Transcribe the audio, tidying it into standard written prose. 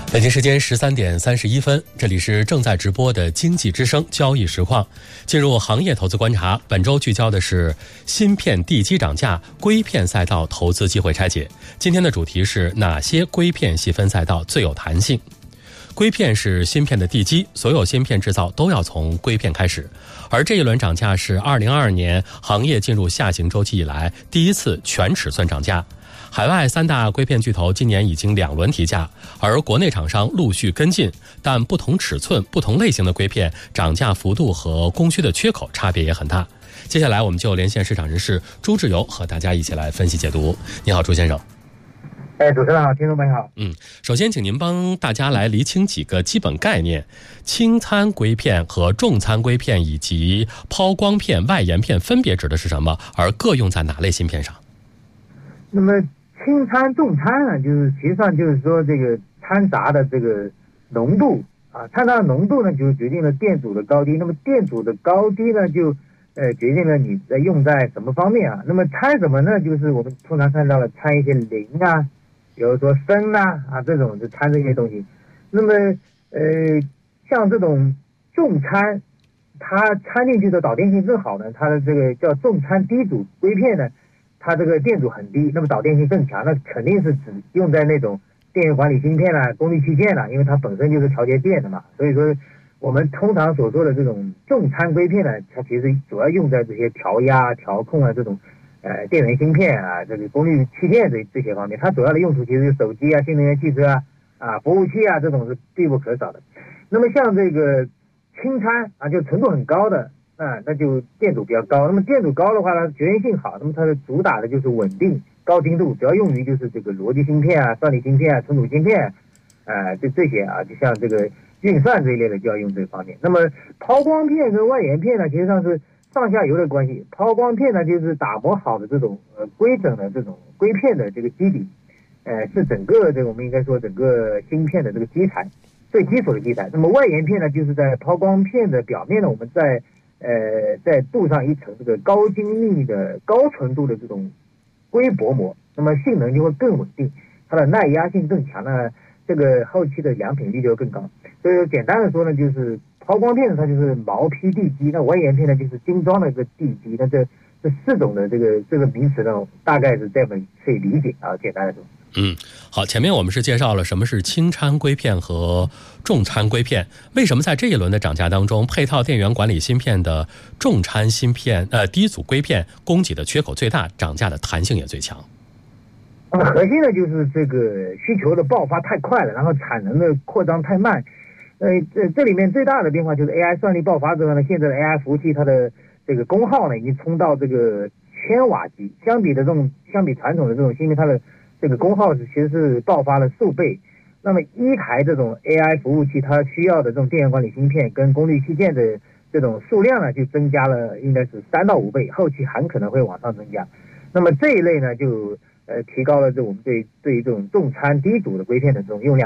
北京时间13:31，这里是正在直播的经济之声交易实况。进入行业投资观察，本周聚焦的是芯片地基涨价、硅片赛道投资机会拆解。今天的主题是哪些硅片细分赛道最有弹性？硅片是芯片的地基，所有芯片制造都要从硅片开始。而这一轮涨价是2022年行业进入下行周期以来第一次全尺寸涨价。海外3大硅片巨头今年已经2轮提价，而国内厂商陆续跟进，但不同尺寸、不同类型的硅片涨价幅度和供需的缺口差别也很大。接下来我们就连线市场人士朱志友和大家一起来分析解读。你好，朱先生。 主持人好，听众朋友好。 首先请您帮大家来厘清几个基本概念：轻参硅片和重参硅片以及抛光片、外延片分别指的是什么，而各用在哪类芯片上？ 那么轻参、重参呢，就是实际上就是说这个掺杂的这个浓度啊，掺杂的浓度呢，就决定了电阻的高低。那么电阻的高低呢，就决定了你用在什么方面啊。那么掺什么呢？就是我们通常看到了掺一些磷啊，比如说砷啊这种就掺这些东西。那么像这种重参，它掺进去的导电性更好呢，它的这个叫重参低阻硅片呢，它这个电阻很低，那么导电性更强，那肯定是只用在那种电源管理芯片啦、功率器件啦，因为它本身就是调节电的嘛。所以说我们通常所说的这种重参硅片呢，它其实主要用在这些调压、调控啊这种电源芯片啊、这个功率器件这些方面。它主要的用途其实是手机啊、新能源汽车服务器啊这种是必不可少的。那么像这个轻参啊，就纯度很高的那就电阻比较高。那么电阻高的话呢，绝缘性好，那么它的主打的就是稳定、高精度，主要用于就是这个逻辑芯片啊、算力芯片啊、存储芯片这些啊，就像这个运算这一类的就要用这方面。那么抛光片跟外延片呢，其实上是上下游的关系。抛光片呢，就是打磨好的这种规整的这种硅片的这个基底，是整个这个我们应该说整个芯片的这个基材，最基础的基材。那么外延片呢，就是在抛光片的表面呢，我们再镀上一层这个高精密的高纯度的这种硅薄膜，那么性能就会更稳定，它的耐压性更强呢，这个后期的良品率就更高。所以简单的说呢，就是抛光片它就是毛坯地基，那外延片呢就是精装的一个地基。那这4种的这个名词呢，大概是这么可以理解啊，简单的说。 好，前面我们是介绍了什么是轻参硅片和重参硅片，为什么在这一轮的涨价当中，配套电源管理芯片的重参芯片低阻硅片供给的缺口最大，涨价的弹性也最强？ 那么核心的就是这个需求的爆发太快了，然后产能的扩张太慢。这里面最大的变化就是 AI 算力爆发之后呢，现在的 AI 服务器它的这个功耗呢已经冲到这个1000瓦级，相比传统的这种芯片，它的这个功耗其实是爆发了数倍。那么一台这种 AI 服务器它需要的这种电源管理芯片跟功率器件的这种数量呢，就增加了应该是3到5倍，后期很可能会往上增加。那么这一类呢，就提高了我们对于这种重参低阻的硅片的这种用量。